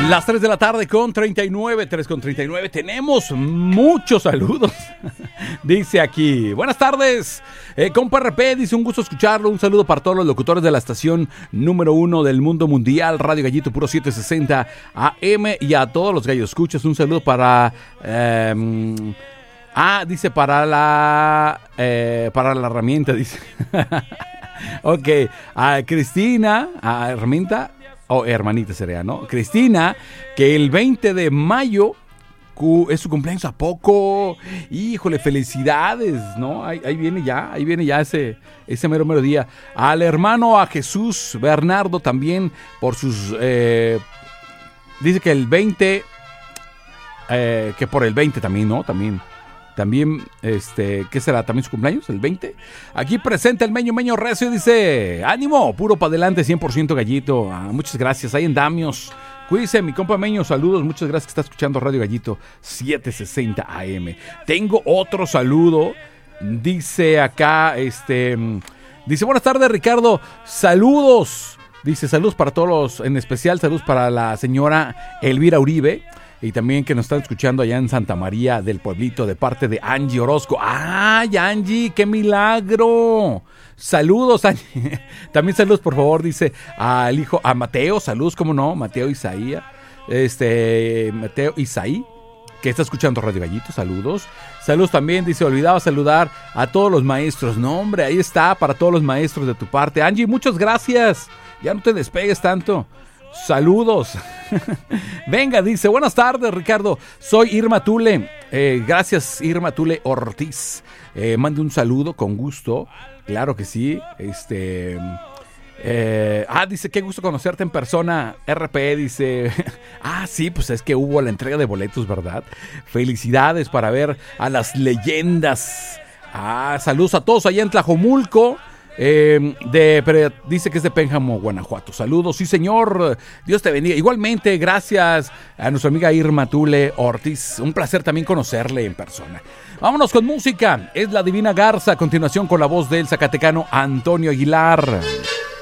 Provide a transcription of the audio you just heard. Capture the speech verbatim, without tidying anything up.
Las tres de la tarde con treinta y nueve, tres con treinta y nueve. Tenemos muchos saludos. Dice aquí, buenas tardes. Eh, compa R P, dice un gusto escucharlo. Un saludo para todos los locutores de la estación número uno del mundo mundial, Radio Gallito Puro setecientos sesenta A M. Y a todos los gallos escuchas. Un saludo para... Eh, ah, dice para la... Eh, para la herramienta, dice. Ok, a Cristina, a herramienta... o oh, hermanita sería, ¿no? Cristina, que el veinte de mayo cu- es su cumpleaños. ¿A poco? Híjole, felicidades, ¿no? Ahí, ahí viene ya, ahí viene ya ese, ese mero mero día. Al hermano, a Jesús Bernardo también, por sus... Eh, dice que el veinte, eh, que por el veinte también, ¿no? También... También, este, ¿qué será? ¿También su cumpleaños? ¿El veinte? Aquí presenta el Meño Meño Recio, dice, ánimo, puro para adelante, cien por ciento Gallito. Ah, muchas gracias, ahí en Damios. Cuídese, mi compa Meño, saludos, muchas gracias que está escuchando Radio Gallito setecientos sesenta A M. Tengo otro saludo, dice acá, este, dice, buenas tardes, Ricardo, saludos. Dice, saludos para todos los, en especial saludos para la señora Elvira Uribe. Y también que nos están escuchando allá en Santa María del Pueblito de parte de Angie Orozco. ¡Ay, Angie! ¡Qué milagro! Saludos, Angie. También saludos, por favor, dice al hijo, a Mateo. Saludos, ¿cómo no? Mateo Isaía. Este, Mateo Isaí, que está escuchando Radio Gallito. Saludos. Saludos también, dice, olvidaba saludar a todos los maestros. No, hombre, ahí está, para todos los maestros de tu parte. Angie, muchas gracias. Ya no te despegues tanto. Saludos. Venga, dice, buenas tardes, Ricardo. Soy Irma Tule. Eh, gracias, Irma Tule Ortiz. Eh, mande un saludo con gusto. Claro que sí. Este. Eh, ah, dice, qué gusto conocerte en persona. R P, dice. Ah, sí, pues es que hubo la entrega de boletos, ¿verdad? Felicidades para ver a las leyendas. Ah, saludos a todos allá en Tlajomulco. Eh, de, pero dice que es de Pénjamo, Guanajuato. Saludos, sí señor, Dios te bendiga. Igualmente, gracias a nuestra amiga Irma Tule Ortiz. Un placer también conocerle en persona. Vámonos con música, es La Divina Garza. A continuación con la voz del zacatecano Antonio Aguilar.